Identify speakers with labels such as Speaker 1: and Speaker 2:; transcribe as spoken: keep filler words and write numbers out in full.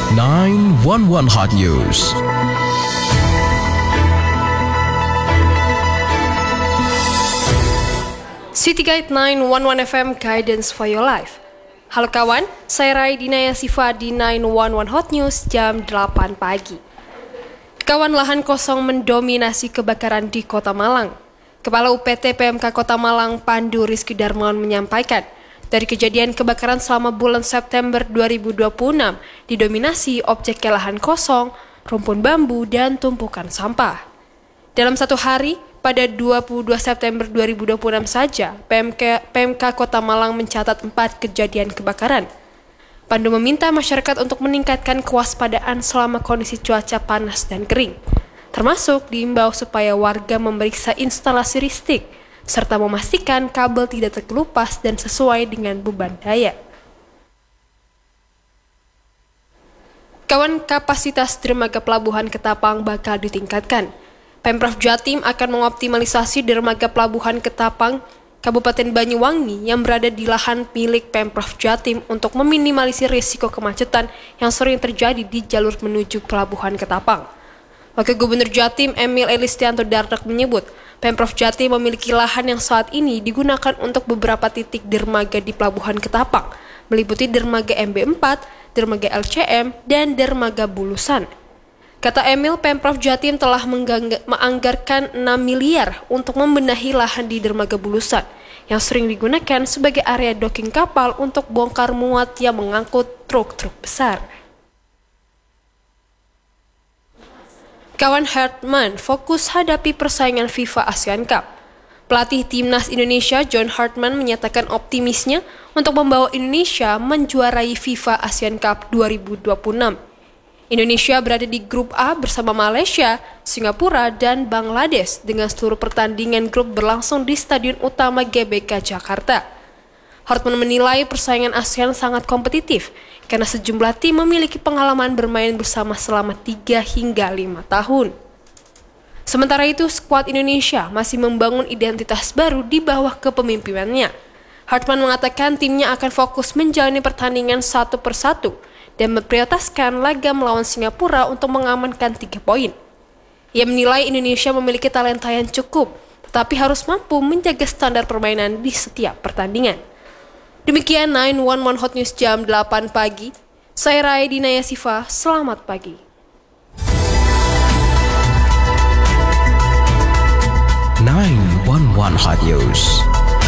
Speaker 1: nine one one Hot News.
Speaker 2: City Guide nine one one F M Guidance for Your Life. Halo kawan, saya Rai Dinaya Siva di nine one one Hot News jam delapan pagi. Kawan, lahan kosong mendominasi kebakaran di Kota Malang. Kepala U P T P M K Kota Malang Pandu Rizky Darmawan menyampaikan, dari kejadian kebakaran selama bulan September dua ribu dua puluh enam didominasi objek lahan kosong, rumpun bambu, dan tumpukan sampah. Dalam satu hari, pada dua puluh dua September dua ribu dua puluh enam saja, P M K, P M K Kota Malang mencatat empat kejadian kebakaran. Pandu meminta masyarakat untuk meningkatkan kewaspadaan selama kondisi cuaca panas dan kering. Termasuk diimbau supaya warga memeriksa instalasi listrik, serta memastikan kabel tidak terkelupas dan sesuai dengan beban daya. Kawan, kapasitas dermaga pelabuhan Ketapang bakal ditingkatkan. Pemprov Jatim akan mengoptimalisasi dermaga pelabuhan Ketapang, Kabupaten Banyuwangi yang berada di lahan milik Pemprov Jatim untuk meminimalisir risiko kemacetan yang sering terjadi di jalur menuju pelabuhan Ketapang. Wakil Gubernur Jatim Emil Elistianto Dardak menyebut, Pemprov Jatim memiliki lahan yang saat ini digunakan untuk beberapa titik dermaga di pelabuhan Ketapang, meliputi dermaga M B empat, dermaga L C M, dan dermaga Bulusan. Kata Emil, Pemprov Jatim telah menganggarkan enam miliar untuk membenahi lahan di dermaga Bulusan yang sering digunakan sebagai area docking kapal untuk bongkar muat yang mengangkut truk-truk besar. Kawan, Hartman fokus hadapi persaingan FIFA ASEAN Cup. Pelatih Timnas Indonesia John Hartman menyatakan optimisnya untuk membawa Indonesia menjuarai FIFA ASEAN Cup dua ribu dua puluh enam. Indonesia berada di grup A bersama Malaysia, Singapura, dan Bangladesh dengan seluruh pertandingan grup berlangsung di Stadion Utama G B K Jakarta. Hartman menilai persaingan ASEAN sangat kompetitif karena sejumlah tim memiliki pengalaman bermain bersama selama tiga hingga lima tahun. Sementara itu, skuad Indonesia masih membangun identitas baru di bawah kepemimpinannya. Hartman mengatakan timnya akan fokus menjalani pertandingan satu persatu dan memprioritaskan laga melawan Singapura untuk mengamankan tiga poin. Ia menilai Indonesia memiliki talenta yang cukup, tetapi harus mampu menjaga standar permainan di setiap pertandingan. Demikian nine one one Hot News jam delapan pagi. Saya Rai Dinaya Siva, selamat pagi.
Speaker 1: nine one one Hot News.